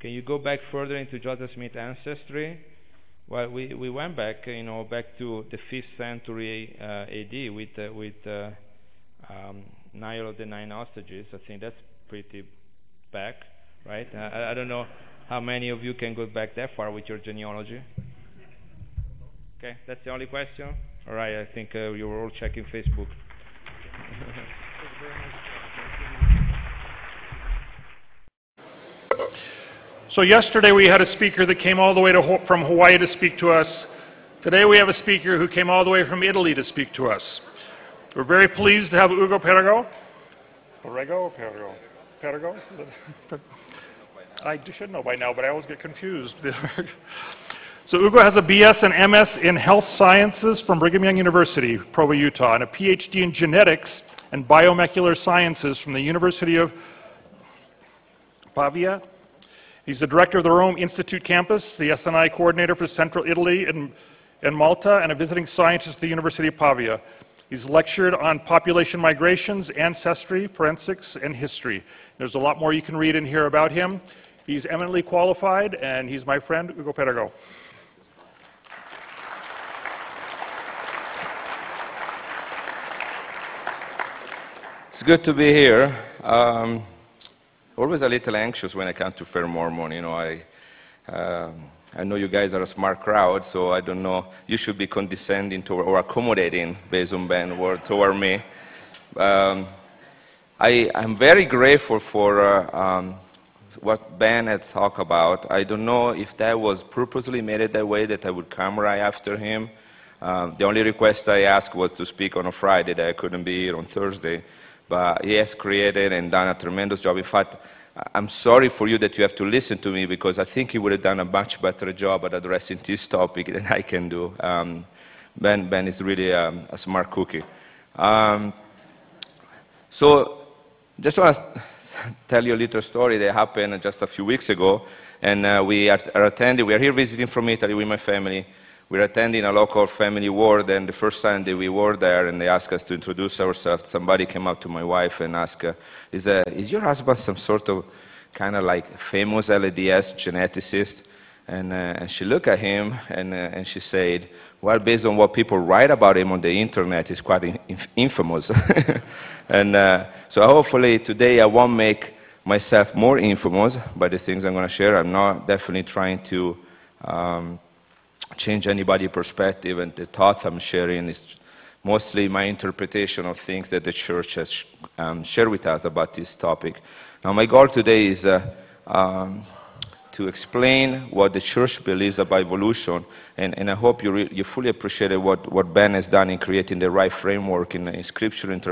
Can you go back further into Joseph Smith's ancestry? Well, we went back, back to the 5th century AD with Nile of the Nine Hostages. I think that's pretty back, right? I don't know how many of you can go back that far with your genealogy. Okay, that's the only question? All right, I think you were all checking Facebook. So yesterday we had a speaker that came all the way from Hawaii to speak to us. Today we have a speaker who came all the way from Italy to speak to us. We're very pleased to have Ugo Perego. Perego or Perego? Perego? I should know by now, but I always get confused. So Ugo has a BS and MS in Health Sciences from Brigham Young University, Provo, Utah, and a PhD in Genetics and Biomolecular Sciences from the University of Pavia. He's the director of the Rome Institute campus, the SNI coordinator for Central Italy and Malta, and a visiting scientist at the University of Pavia. He's lectured on population migrations, ancestry, forensics, and history. There's a lot more you can read and hear about him. He's eminently qualified, and he's my friend, Ugo Perego. It's good to be here. Always a little anxious when I come to Fair Mormon. I know you guys are a smart crowd, so I don't know. You should be condescending to or accommodating based on Ben's word toward me. I'm very grateful for what Ben had talked about. I don't know if that was purposely made it that way, that I would come right after him. The only request I asked was to speak on a Friday, that I couldn't be here on Thursday. But he has created and done a tremendous job. In fact, I'm sorry for you that you have to listen to me, because I think he would have done a much better job at addressing this topic than I can do. Ben is really a smart cookie. So just want to tell you a little story that happened just a few weeks ago. And we are here visiting from Italy with my family. We're attending a local family ward, and the first Sunday we were there, and they asked us to introduce ourselves. Somebody came up to my wife and asked, is your husband some sort of kind of like famous LDS geneticist? And she looked at him, and she said, well, based on what people write about him on the internet, he's quite infamous. And so hopefully today I won't make myself more infamous by the things I'm going to share. I'm not definitely trying to change anybody's perspective, and the thoughts I'm sharing is mostly my interpretation of things that the church has shared with us about this topic. Now, my goal today is to explain what the church believes about evolution, and I hope you fully appreciate what Ben has done in creating the right framework in scripture